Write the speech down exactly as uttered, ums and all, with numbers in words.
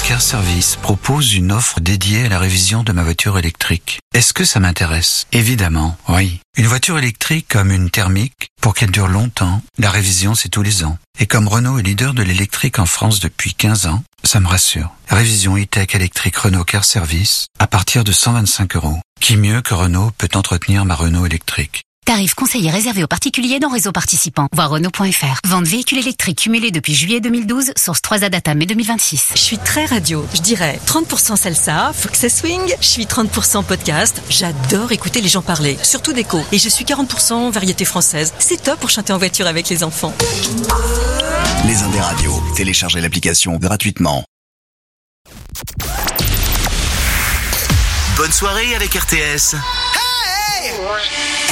Car Service propose une offre dédiée à la révision de ma voiture électrique. Est-ce que ça m'intéresse? Évidemment, oui. Une voiture électrique comme une thermique, pour qu'elle dure longtemps, la révision c'est tous les ans. Et comme Renault est leader de l'électrique en France depuis quinze ans, ça me rassure. Révision e-tech électrique Renault Car Service à partir de cent vingt-cinq euros. Qui mieux que Renault peut entretenir ma Renault électrique? Tarif conseillé réservé aux particuliers dans réseau participant. Voir Renault point F R. Vente véhicules électriques cumulée depuis juillet deux mille douze, source trois A Data mai deux mille vingt-six. Je suis très radio, je dirais trente pour cent salsa, faut que ça swing. Je suis trente pour cent podcast, j'adore écouter les gens parler, surtout d'écho. Et je suis quarante pour cent variété française. C'est top pour chanter en voiture avec les enfants. Les Indes radios, téléchargez l'application gratuitement. Bonne soirée avec R T S. Hey!